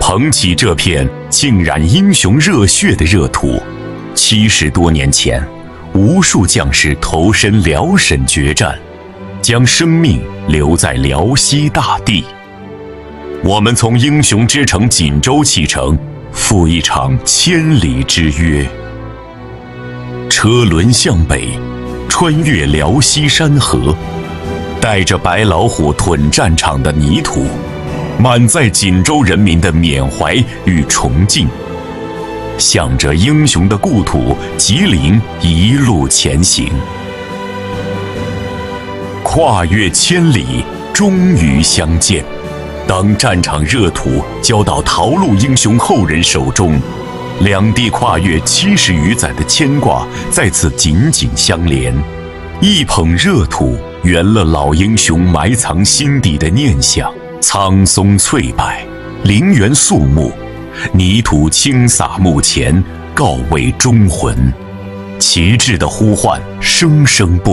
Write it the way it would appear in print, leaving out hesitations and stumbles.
捧起这片浸染英雄热血的热土，70多年前，无数将士投身辽沈决战，将生命留在辽西大地。我们从英雄之城锦州启程，赴一场千里之约。车轮向北，穿越辽西山河，带着白老虎屯战场的泥土，满载锦州人民的缅怀与崇敬，向着英雄的故土吉林一路前行。跨越千里，终于相见。当战场热土交到逃路英雄后人手中，两地跨越70余载的牵挂再次紧紧相连。一捧热土，圆了老英雄埋藏心底的念想。苍松翠柏，陵园肃穆，泥土轻洒墓前，告慰忠魂。旗帜的呼唤声声不